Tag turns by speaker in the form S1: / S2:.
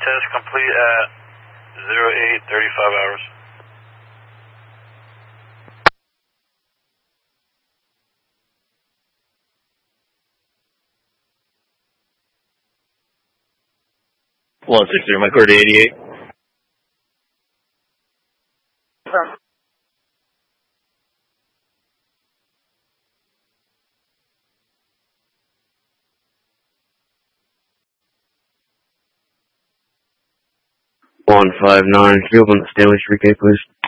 S1: is complete at 08:35 hours.
S2: One 60, my cord to 88.
S3: Confirm.
S2: One 59, can you open the Stanley Street gate, please?